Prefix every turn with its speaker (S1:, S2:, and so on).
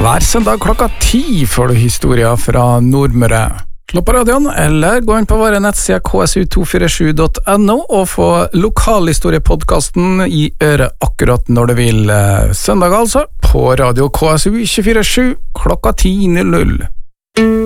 S1: Hver søndag klokka 10 får du historier fra Nordmøre. Slå på radioen, eller gå inn på våre nettsider ksu247.no og få lokalhistoriepodcasten i øret akkurat når du vil. Søndag altså, på radio KSU 24/7 klokka 10:00.